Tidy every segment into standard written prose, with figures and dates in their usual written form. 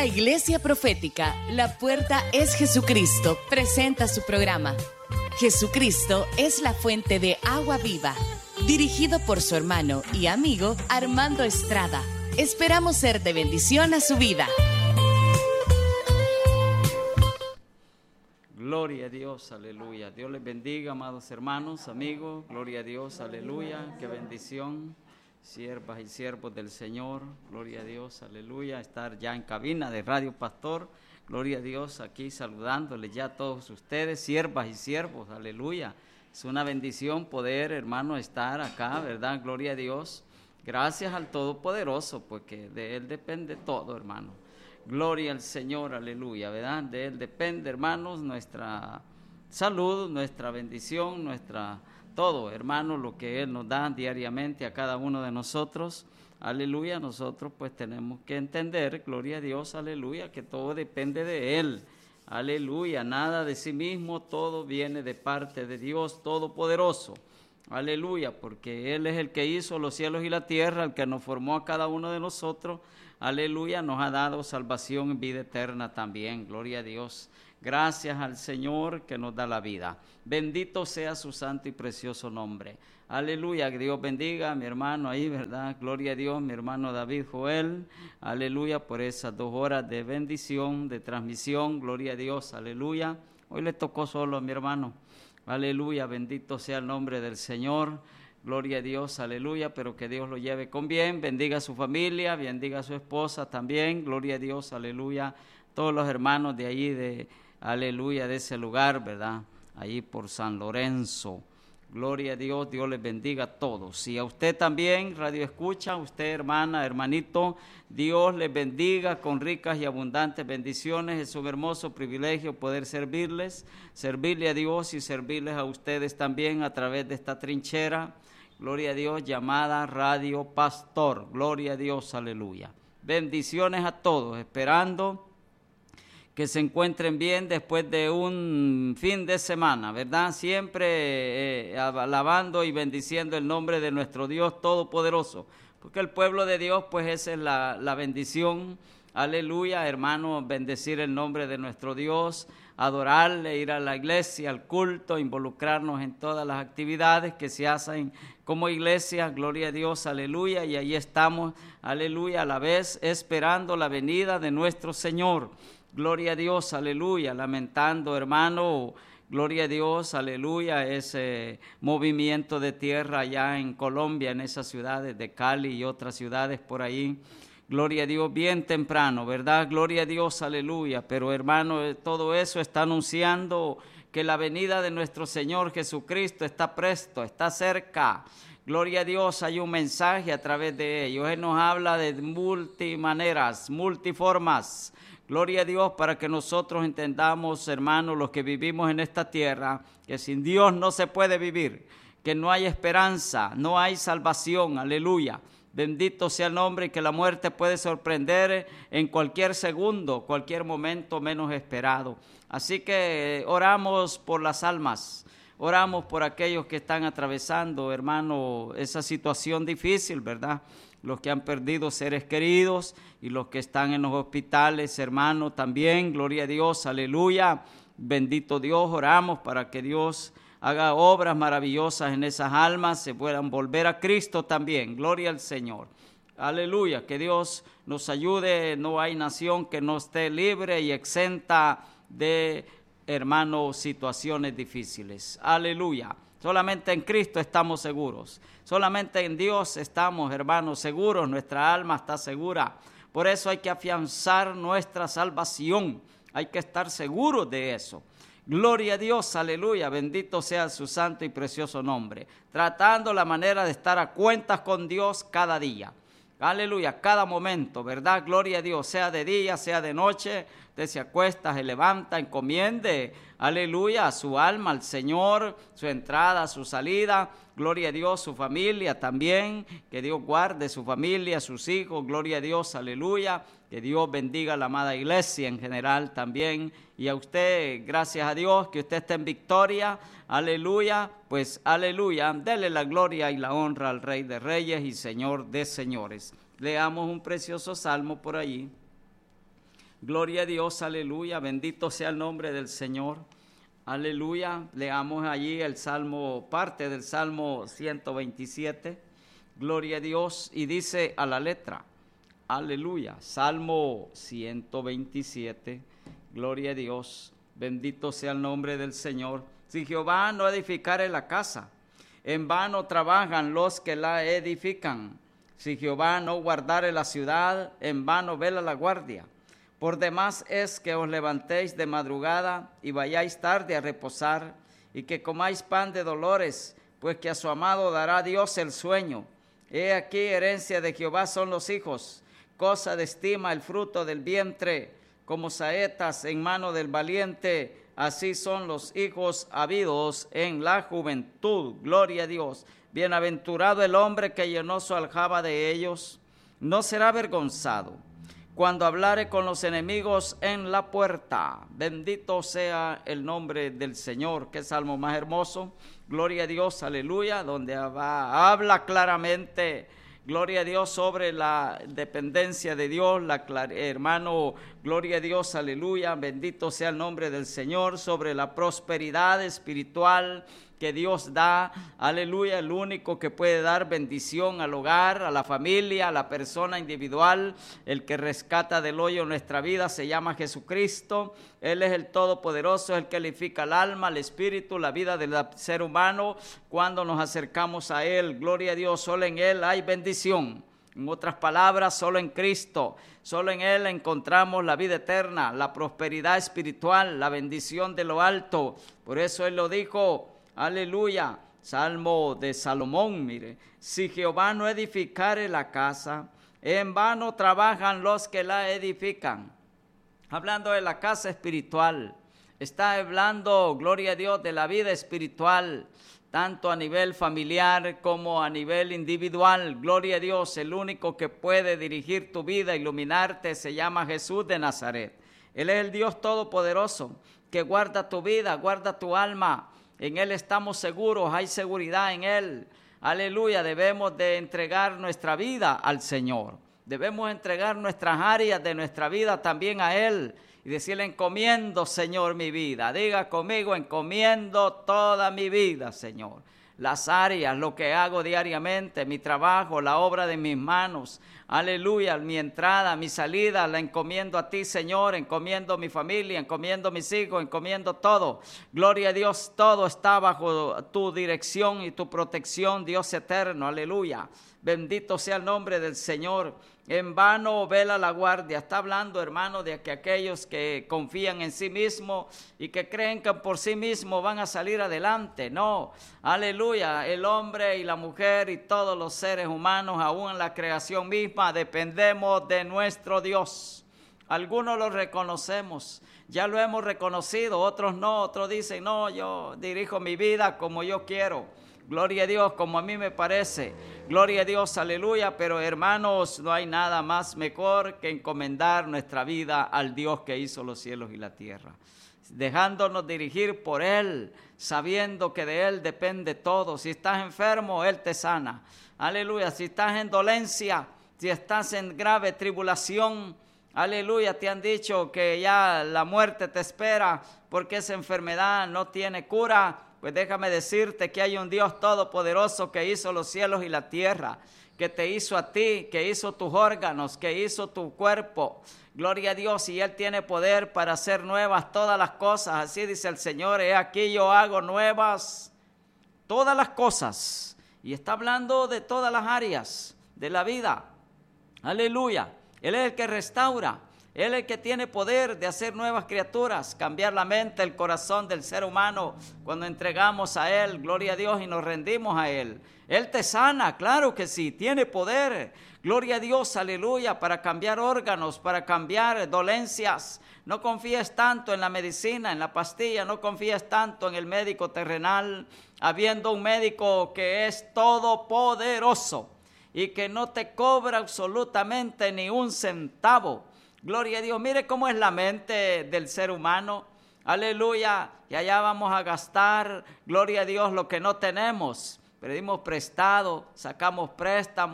La Iglesia Profética, la puerta es Jesucristo, presenta su programa. Jesucristo es la fuente de agua viva, dirigido por su hermano y amigo Armando Estrada. Esperamos ser de bendición a su vida. Gloria a Dios, aleluya. Dios les bendiga, amados hermanos, amigos. Gloria a Dios, aleluya. Qué bendición, siervas y siervos del Señor. Gloria a Dios, aleluya. Estar ya en cabina de Radio Pastor. Gloria a Dios, aquí saludándoles ya a todos ustedes, siervas y siervos, aleluya. Es una bendición poder, hermano, estar acá, ¿verdad? Gloria a Dios. Gracias al Todopoderoso, porque de Él depende todo, hermano. Gloria al Señor, aleluya, ¿verdad? De Él depende, hermanos, nuestra salud, nuestra bendición, nuestra todo, hermanos, lo que Él nos da diariamente a cada uno de nosotros. Aleluya, nosotros pues tenemos que entender, gloria a Dios, aleluya, que todo depende de Él. Aleluya, nada de sí mismo, todo viene de parte de Dios Todopoderoso. Aleluya, porque Él es el que hizo los cielos y la tierra, el que nos formó a cada uno de nosotros. Aleluya, nos ha dado salvación y vida eterna también, gloria a Dios. Gracias al Señor que nos da la vida. Bendito sea su santo y precioso nombre. Aleluya, que Dios bendiga a mi hermano ahí, ¿verdad? Gloria a Dios, mi hermano David Joel. Aleluya, por esas 2 horas de bendición, de transmisión. Gloria a Dios, aleluya. Hoy le tocó solo a mi hermano. Aleluya, bendito sea el nombre del Señor. Gloria a Dios, aleluya, pero que Dios lo lleve con bien. Bendiga a su familia, bendiga a su esposa también. Gloria a Dios, aleluya. Todos los hermanos de allí, aleluya, de ese lugar, ¿verdad? Allí por San Lorenzo. Gloria a Dios, Dios les bendiga a todos. Y a usted también, radio escucha, usted hermana, hermanito, Dios les bendiga con ricas y abundantes bendiciones. Es un hermoso privilegio poder servirle a Dios y servirles a ustedes también a través de esta trinchera. Gloria a Dios, llamada Radio Pastor. Gloria a Dios, aleluya. Bendiciones a todos, esperando que se encuentren bien después de un fin de semana, ¿verdad? Siempre alabando y bendiciendo el nombre de nuestro Dios Todopoderoso, porque el pueblo de Dios, pues esa es la bendición. Aleluya, hermanos, bendecir el nombre de nuestro Dios, adorarle, ir a la iglesia, al culto, involucrarnos en todas las actividades que se hacen como iglesia, gloria a Dios, aleluya, y ahí estamos, aleluya, a la vez esperando la venida de nuestro Señor. Gloria a Dios, aleluya, lamentando, hermano, gloria a Dios, aleluya, ese movimiento de tierra allá en Colombia, en esas ciudades de Cali y otras ciudades por ahí. Gloria a Dios, bien temprano, ¿verdad? Gloria a Dios, aleluya. Pero hermano, todo eso está anunciando que la venida de nuestro Señor Jesucristo está presto, está cerca. Gloria a Dios, hay un mensaje a través de ellos. Él nos habla de multimaneras, multiformas. Gloria a Dios para que nosotros entendamos, hermanos, los que vivimos en esta tierra, que sin Dios no se puede vivir, que no hay esperanza, no hay salvación, aleluya. Bendito sea el nombre, y que la muerte puede sorprender en cualquier segundo, cualquier momento menos esperado. Así que oramos por las almas, oramos por aquellos que están atravesando, hermano, esa situación difícil, ¿verdad? Los que han perdido seres queridos y los que están en los hospitales, hermano, también, gloria a Dios, aleluya. Bendito Dios, oramos para que Dios haga obras maravillosas en esas almas, se puedan volver a Cristo también, gloria al Señor. Aleluya, que Dios nos ayude, no hay nación que no esté libre y exenta de, hermanos, situaciones difíciles. Aleluya, solamente en Cristo estamos seguros, solamente en Dios estamos, hermanos, seguros, nuestra alma está segura. Por eso hay que afianzar nuestra salvación, hay que estar seguros de eso. Gloria a Dios, aleluya, bendito sea su santo y precioso nombre. Tratando la manera de estar a cuentas con Dios cada día. Aleluya, cada momento, ¿verdad? Gloria a Dios, sea de día, sea de noche. Usted se acuesta, se levanta, encomiende, aleluya, su alma al Señor, su entrada, su salida. Gloria a Dios, su familia también, que Dios guarde su familia, sus hijos, gloria a Dios, aleluya. Que Dios bendiga a la amada iglesia en general también. Y a usted, gracias a Dios, que usted esté en victoria, aleluya, pues aleluya, dele la gloria y la honra al Rey de Reyes y Señor de Señores. Leamos un precioso salmo por allí. Gloria a Dios, aleluya, bendito sea el nombre del Señor. Aleluya, leamos allí el Salmo, parte del Salmo 127. Gloria a Dios, y dice a la letra, aleluya, Salmo 127, gloria a Dios, bendito sea el nombre del Señor. Si Jehová no edificare la casa, en vano trabajan los que la edifican. Si Jehová no guardare la ciudad, en vano vela la guardia. Por demás es que os levantéis de madrugada y vayáis tarde a reposar, y que comáis pan de dolores, pues que a su amado dará Dios el sueño. He aquí herencia de Jehová son los hijos, cosa de estima el fruto del vientre, como saetas en mano del valiente, así son los hijos habidos en la juventud. Gloria a Dios. Bienaventurado el hombre que llenó su aljaba de ellos, no será avergonzado cuando hablare con los enemigos en la puerta. Bendito sea el nombre del Señor. Qué salmo más hermoso. Gloria a Dios, aleluya, donde habla claramente, gloria a Dios, sobre la dependencia de Dios, hermano, gloria a Dios, aleluya, bendito sea el nombre del Señor, sobre la prosperidad espiritual que Dios da, aleluya, el único que puede dar bendición al hogar, a la familia, a la persona individual, el que rescata del hoyo nuestra vida se llama Jesucristo. Él es el Todopoderoso, el que edifica el alma, el espíritu, la vida del ser humano cuando nos acercamos a Él. Gloria a Dios, solo en Él hay bendición. En otras palabras, solo en Cristo, solo en Él encontramos la vida eterna, la prosperidad espiritual, la bendición de lo alto. Por eso Él lo dijo, aleluya, Salmo de Salomón, mire, si Jehová no edificare la casa, en vano trabajan los que la edifican. Hablando de la casa espiritual, está hablando, gloria a Dios, de la vida espiritual, tanto a nivel familiar como a nivel individual. Gloria a Dios, el único que puede dirigir tu vida, iluminarte, se llama Jesús de Nazaret. Él es el Dios Todopoderoso, que guarda tu vida, guarda tu alma. En Él estamos seguros, hay seguridad en Él. Aleluya, debemos de entregar nuestra vida al Señor. Debemos entregar nuestras áreas de nuestra vida también a Él. Y decirle, encomiendo, Señor, mi vida. Diga conmigo, encomiendo toda mi vida, Señor. Las áreas, lo que hago diariamente, mi trabajo, la obra de mis manos. Aleluya, mi entrada, mi salida, la encomiendo a ti, Señor. Encomiendo mi familia, encomiendo mis hijos, encomiendo todo. Gloria a Dios, todo está bajo tu dirección y tu protección, Dios eterno. Aleluya. Bendito sea el nombre del Señor. En vano vela la guardia. Está hablando, hermano, de que aquellos que confían en sí mismos y que creen que por sí mismos van a salir adelante. No, aleluya, el hombre y la mujer y todos los seres humanos, aún en la creación misma, dependemos de nuestro Dios. Algunos lo reconocemos, ya lo hemos reconocido, otros no, otros dicen, no, yo dirijo mi vida como yo quiero. Gloria a Dios, como a mí me parece. Gloria a Dios, aleluya. Pero hermanos, no hay nada más mejor que encomendar nuestra vida al Dios que hizo los cielos y la tierra. Dejándonos dirigir por Él, sabiendo que de Él depende todo. Si estás enfermo, Él te sana. Aleluya. Si estás en dolencia, si estás en grave tribulación, aleluya, te han dicho que ya la muerte te espera porque esa enfermedad no tiene cura. Pues déjame decirte que hay un Dios todopoderoso que hizo los cielos y la tierra, que te hizo a ti, que hizo tus órganos, que hizo tu cuerpo. Gloria a Dios, y Él tiene poder para hacer nuevas todas las cosas. Así dice el Señor, he aquí yo hago nuevas todas las cosas. Y está hablando de todas las áreas de la vida. Aleluya. Él es el que restaura. Él es el que tiene poder de hacer nuevas criaturas, cambiar la mente, el corazón del ser humano cuando entregamos a Él, gloria a Dios, y nos rendimos a Él. Él te sana, claro que sí, tiene poder, gloria a Dios, aleluya, para cambiar órganos, para cambiar dolencias. No confíes tanto en la medicina, en la pastilla, no confíes tanto en el médico terrenal, habiendo un médico que es todopoderoso y que no te cobra absolutamente ni un centavo. Gloria a Dios, mire cómo es la mente del ser humano, aleluya, y allá vamos a gastar, gloria a Dios, lo que no tenemos, pedimos prestado, sacamos préstamos,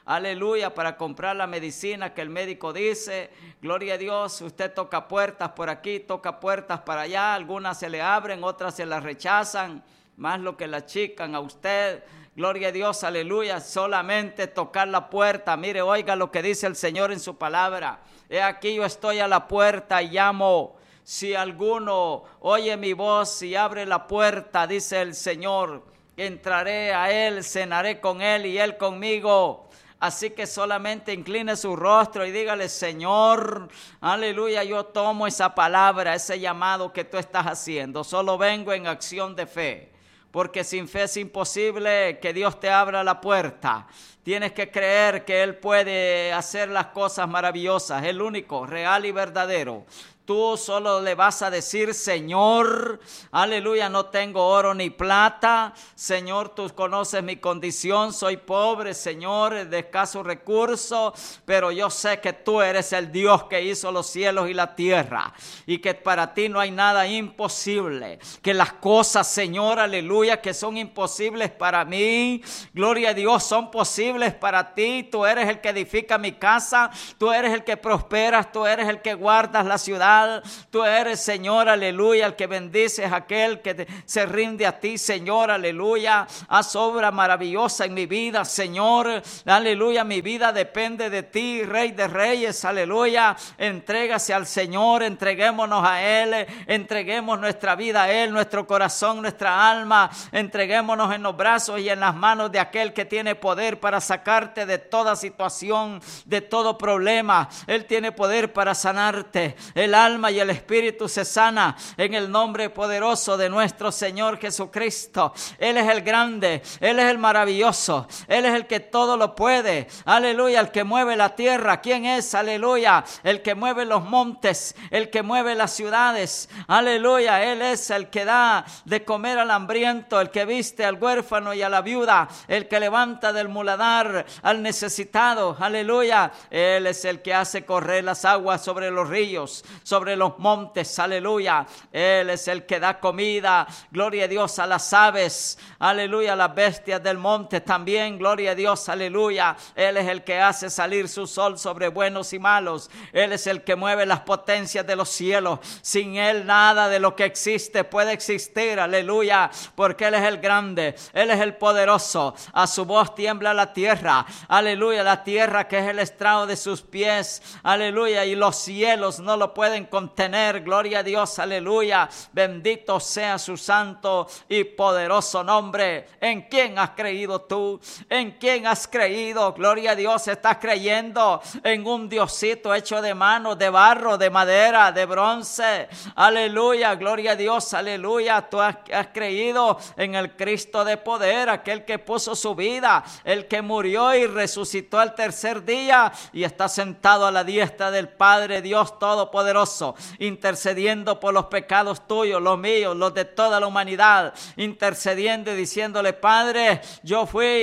aleluya, para comprar la medicina que el médico dice. Gloria a Dios, usted toca puertas por aquí, toca puertas para allá, algunas se le abren, otras se las rechazan, más lo que la achican a usted. Gloria a Dios, aleluya, solamente tocar la puerta. Mire, oiga lo que dice el Señor en su palabra. He aquí yo estoy a la puerta y llamo. Si alguno oye mi voz y abre la puerta, dice el Señor, entraré a él, cenaré con él y él conmigo. Así que solamente incline su rostro y dígale: Señor, aleluya, yo tomo esa palabra, ese llamado que tú estás haciendo. Solo vengo en acción de fe, porque sin fe es imposible que Dios te abra la puerta. Tienes que creer que Él puede hacer las cosas maravillosas, el único, real y verdadero. Tú solo le vas a decir: Señor, aleluya, no tengo oro ni plata. Señor, tú conoces mi condición, soy pobre, Señor, de escaso recurso, pero yo sé que tú eres el Dios que hizo los cielos y la tierra, y que para ti no hay nada imposible. Que las cosas, Señor, aleluya, que son imposibles para mí, gloria a Dios, son posibles para ti. Tú eres el que edifica mi casa, tú eres el que prosperas, tú eres el que guardas la ciudad. Tú eres, Señor, aleluya, el que bendices a aquel que se rinde a ti, Señor, aleluya. Haz obra maravillosa en mi vida, Señor, aleluya. Mi vida depende de ti, Rey de Reyes, aleluya. Entrégase al Señor, entreguémonos a Él, entreguemos nuestra vida a Él, nuestro corazón, nuestra alma. Entreguémonos en los brazos y en las manos de aquel que tiene poder para sacarte de toda situación, de todo problema. Él tiene poder para sanarte. El alma y el espíritu se sana en el nombre poderoso de nuestro Señor Jesucristo. Él es el grande, Él es el maravilloso, Él es el que todo lo puede, aleluya. El que mueve la tierra, ¿quién es? Aleluya. El que mueve los montes, el que mueve las ciudades, aleluya. Él es el que da de comer al hambriento, el que viste al huérfano y a la viuda, el que levanta del muladar al necesitado, aleluya. Él es el que hace correr las aguas sobre los ríos, sobre los montes, aleluya. Él es el que da comida, gloria a Dios, a las aves, aleluya, a las bestias del monte también, gloria a Dios, aleluya. Él es el que hace salir su sol sobre buenos y malos. Él es el que mueve las potencias de los cielos. Sin Él nada de lo que existe puede existir, aleluya, porque Él es el grande, Él es el poderoso. A su voz tiembla la tierra, aleluya, la tierra que es el estrado de sus pies, aleluya, y los cielos no lo pueden contener, gloria a Dios, aleluya. Bendito sea su santo y poderoso nombre. ¿En quién has creído tú? ¿En quién has creído? Gloria a Dios. ¿Estás creyendo en un diosito hecho de mano, de barro, de madera, de bronce? Aleluya, gloria a Dios, aleluya. Tú has creído en el Cristo de poder, aquel que puso su vida, el que murió y resucitó al tercer día y está sentado a la diestra del Padre Dios Todopoderoso, intercediendo por los pecados tuyos, los míos, los de toda la humanidad, intercediendo y diciéndole: Padre, yo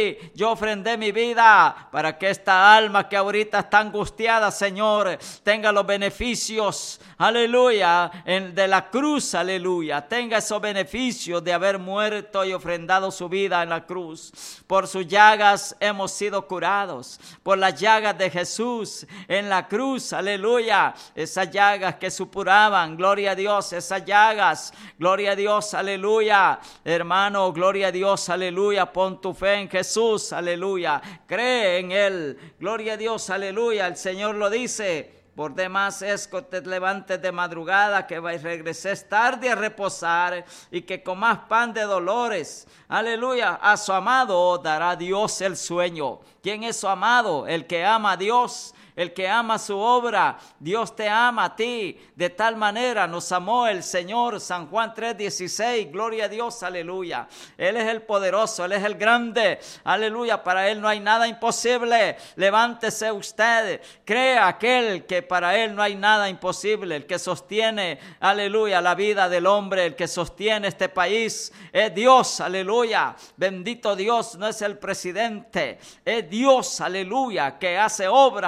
ofrendé mi vida para que esta alma que ahorita está angustiada, Señor, tenga los beneficios, aleluya, de la cruz, aleluya, tenga esos beneficios de haber muerto y ofrendado su vida en la cruz. Por sus llagas hemos sido curados, por las llagas de Jesús en la cruz, aleluya. Esas llagas que supuraban, gloria a Dios, esas llagas, gloria a Dios, aleluya. Hermano, gloria a Dios, aleluya. Pon tu fe en Jesús, aleluya. Cree en Él, gloria a Dios, aleluya. El Señor lo dice: por demás es que te levantes de madrugada, que regreses tarde a reposar y que comas pan de dolores. Aleluya. A su amado dará Dios el sueño. ¿Quién es su amado? El que ama a Dios, el que ama su obra. Dios te ama a ti. De tal manera nos amó el Señor. San Juan 3:16. Gloria a Dios, aleluya. Él es el poderoso, Él es el grande, aleluya. Para Él no hay nada imposible. Levántese usted, crea aquel que para Él no hay nada imposible. El que sostiene, aleluya, la vida del hombre, el que sostiene este país es Dios, aleluya. Bendito Dios, no es el presidente, es Dios, aleluya, que hace obras maravillosas.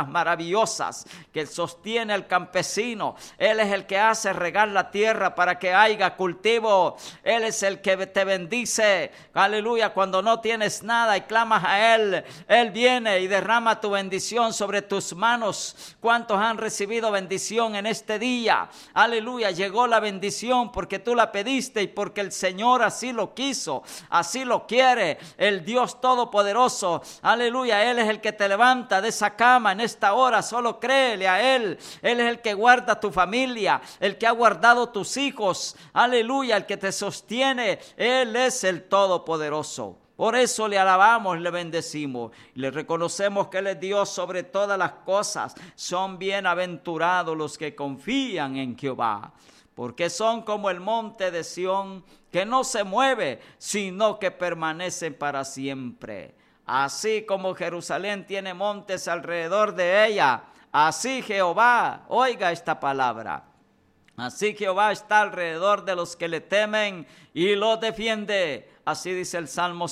maravillosas que sostiene al campesino. Él es el que hace regar la tierra para que haya cultivo. Él es el que te bendice, aleluya, cuando no tienes nada y clamas a Él. Él viene y derrama tu bendición sobre tus manos. ¿Cuántos han recibido bendición en este día? Aleluya, llegó la bendición porque tú la pediste y porque el Señor así lo quiso, así lo quiere, el Dios Todopoderoso. Aleluya, Él es el que te levanta de esa cama en esta hora. Solo créele a Él. Él es el que guarda tu familia, el que ha guardado tus hijos. Aleluya, el que te sostiene. Él es el Todopoderoso. Por eso le alabamos, le bendecimos, le reconocemos que Él es Dios sobre todas las cosas. Son bienaventurados los que confían en Jehová, porque son como el monte de Sión, que no se mueve, sino que permanece para siempre. Así como Jerusalén tiene montes alrededor de ella, así Jehová, oiga esta palabra, así Jehová está alrededor de los que le temen y los defiende. Así dice el Salmo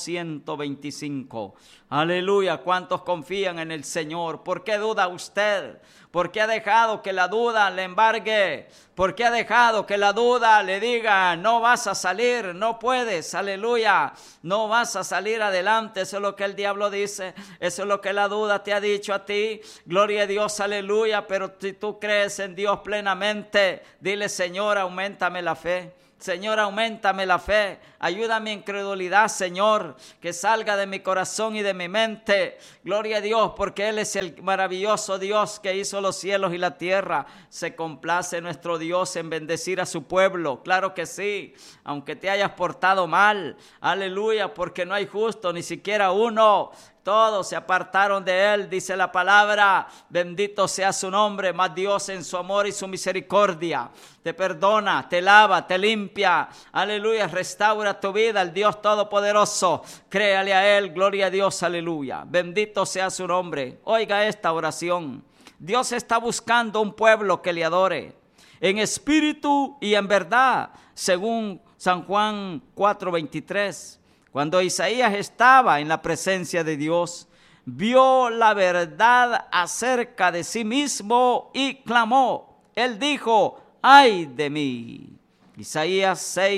125. Aleluya, ¿cuántos confían en el Señor? ¿Por qué duda usted? ¿Por qué ha dejado que la duda le embargue? ¿Por qué ha dejado que la duda le diga, no vas a salir, no puedes, aleluya, no vas a salir adelante? Eso es lo que el diablo dice, eso es lo que la duda te ha dicho a ti. Gloria a Dios, aleluya, pero si tú crees en Dios plenamente, dile, Señor, auméntame la fe. Señor, auméntame la fe, ayuda a mi incredulidad, Señor, que salga de mi corazón y de mi mente. Gloria a Dios, porque Él es el maravilloso Dios que hizo los cielos y la tierra. Se complace nuestro Dios en bendecir a su pueblo, claro que sí, aunque te hayas portado mal, aleluya, porque no hay justo, ni siquiera uno. Todos se apartaron de Él, dice la palabra, bendito sea su nombre, mas Dios en su amor y su misericordia te perdona, te lava, te limpia, aleluya, restaura tu vida, el Dios Todopoderoso, créale a Él, gloria a Dios, aleluya, bendito sea su nombre. Oiga esta oración, Dios está buscando un pueblo que le adore, en espíritu y en verdad, según San Juan 4:23. Cuando Isaías estaba en la presencia de Dios, vio la verdad acerca de sí mismo y clamó. Él dijo, ¡ay de mí! Isaías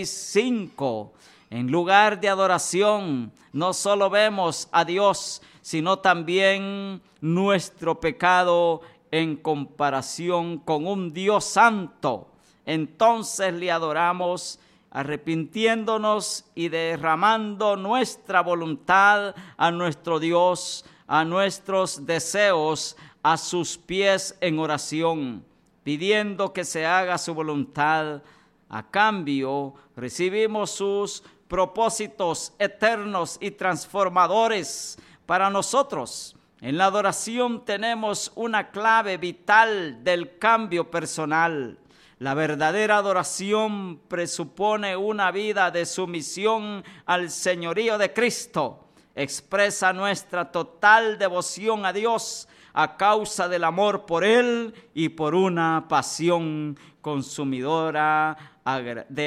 6:5. En lugar de adoración, no solo vemos a Dios, sino también nuestro pecado en comparación con un Dios santo. Entonces le adoramos, arrepintiéndonos y derramando nuestra voluntad a nuestro Dios, a nuestros deseos, a sus pies en oración, pidiendo que se haga su voluntad. A cambio, recibimos sus propósitos eternos y transformadores para nosotros. En la adoración tenemos una clave vital del cambio personal. La verdadera adoración presupone una vida de sumisión al señorío de Cristo. Expresa nuestra total devoción a Dios a causa del amor por Él y por una pasión consumidora de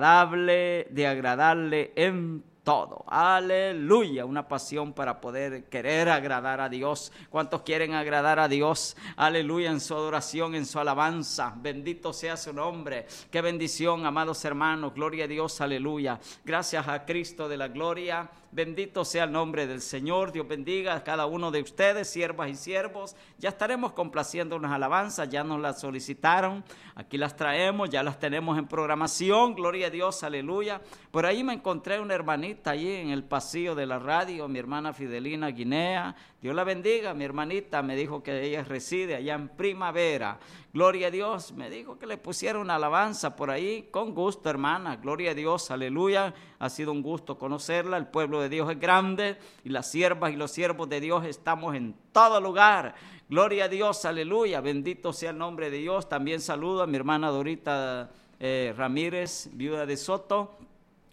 agradarle en todo. Aleluya, una pasión para poder querer agradar a Dios. ¿Cuántos quieren agradar a Dios? Aleluya, en su adoración, en su alabanza. Bendito sea su nombre. Qué bendición, amados hermanos. Gloria a Dios, aleluya. Gracias a Cristo de la gloria. Bendito sea el nombre del Señor. Dios bendiga a cada uno de ustedes, siervas y siervos. Ya estaremos complaciendo unas alabanzas, ya nos las solicitaron. Aquí las traemos, ya las tenemos en programación. Gloria a Dios, aleluya. Por ahí me encontré una hermanita allí en el pasillo de la radio, mi hermana Fidelina Guinea. Dios la bendiga, mi hermanita me dijo que ella reside allá en Primavera. Gloria a Dios, me dijo que le pusiera una alabanza por ahí, con gusto, hermana. Gloria a Dios, aleluya. Ha sido un gusto conocerla. El pueblo de Dios es grande y las siervas y los siervos de Dios estamos en todo lugar. Gloria a Dios, aleluya. Bendito sea el nombre de Dios. También saludo a mi hermana Dorita Ramírez, viuda de Soto.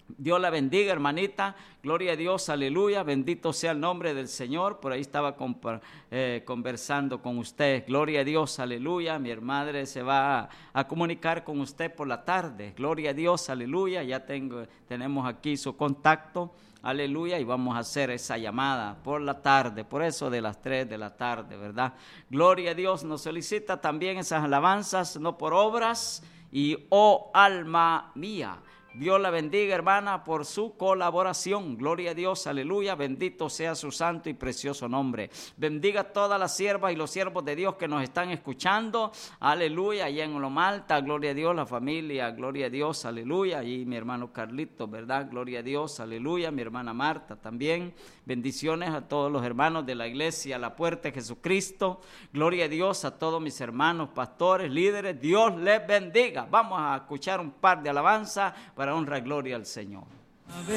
Dios la bendiga, hermanita. Gloria a Dios, aleluya. Bendito sea el nombre del Señor. Por ahí estaba conversando con usted. Gloria a Dios, aleluya. Mi madre se va a comunicar con usted por la tarde. Gloria a Dios, aleluya. Ya tenemos aquí su contacto. Aleluya, y vamos a hacer esa llamada por la tarde, por eso de las 3 de la tarde, ¿verdad? Gloria a Dios, nos solicita también esas alabanzas, no por obras, y oh alma mía. Dios la bendiga, hermana, por su colaboración. Gloria a Dios, aleluya. Bendito sea su santo y precioso nombre. Bendiga a todas las siervas y los siervos de Dios que nos están escuchando. Aleluya. Allá en Loma Alta, gloria a Dios, la familia, gloria a Dios, aleluya. Y mi hermano Carlito, ¿verdad? Gloria a Dios, aleluya. Mi hermana Marta también. Bendiciones a todos los hermanos de la iglesia, La Puerta de Jesucristo. Gloria a Dios a todos mis hermanos, pastores, líderes. Dios les bendiga. Vamos a escuchar un par de alabanzas para honra y gloria al Señor.